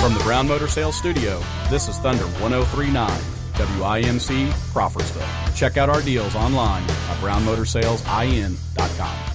From the Brown Motor Sales Studio, this is Thunder 103.9, WIMC, Crawfordsville. Check out our deals online at brownmotorsalesIN.com.